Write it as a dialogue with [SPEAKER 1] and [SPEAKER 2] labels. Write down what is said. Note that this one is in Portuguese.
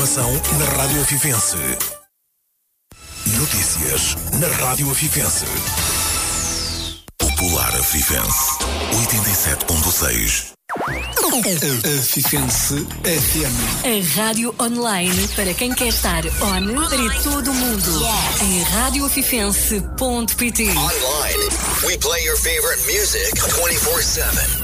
[SPEAKER 1] Informação na Rádio Afifense. Notícias na Rádio Afifense. Popular Afifense 87.6. Afifense FM.
[SPEAKER 2] A rádio online para quem quer estar on para todo o mundo. Em radioafifense.pt.
[SPEAKER 3] Online, we play your favorite music 24/7.